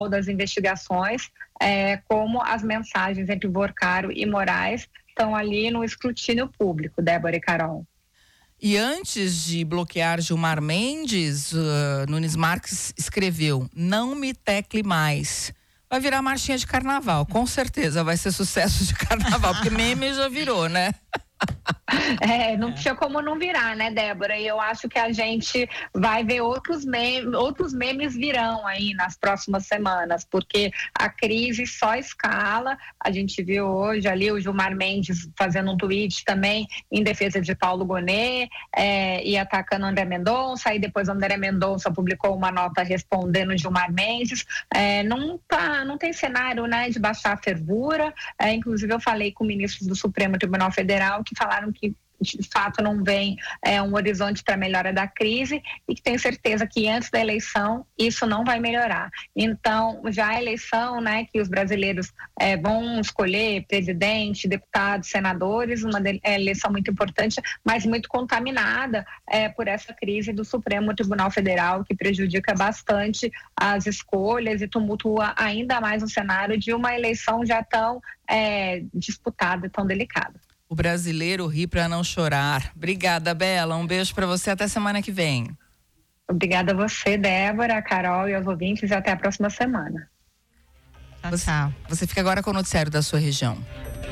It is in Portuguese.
das investigações, como as mensagens entre Porcaro e Moraes estão ali no escrutínio público, Débora e Carol. E antes de bloquear Gilmar Mendes, Nunes Marques escreveu: não me tecle mais. Vai virar marchinha de carnaval, com certeza vai ser sucesso de carnaval, porque meme já virou, né? Não tinha como não virar, né, Débora? E eu acho que a gente vai ver outros memes virão aí nas próximas semanas, porque a crise só escala. A gente viu hoje ali o Gilmar Mendes fazendo um tweet também em defesa de Paulo Gonet e atacando André Mendonça, aí depois André Mendonça publicou uma nota respondendo Gilmar Mendes. Não tem cenário, né, de baixar a fervura. Inclusive eu falei com ministros do Supremo Tribunal Federal que falaram que de fato não vem um horizonte para melhora da crise e que tem certeza que antes da eleição isso não vai melhorar. Então, já a eleição, né, que os brasileiros vão escolher presidente, deputados, senadores, uma eleição muito importante, mas muito contaminada por essa crise do Supremo Tribunal Federal, que prejudica bastante as escolhas e tumultua ainda mais o cenário de uma eleição já tão disputada e tão delicada. O brasileiro ri para não chorar. Obrigada, Bela. Um beijo para você. Até semana que vem. Obrigada a você, Débora, a Carol e aos ouvintes. E até a próxima semana. Tchau. Você fica agora com o noticiário da sua região.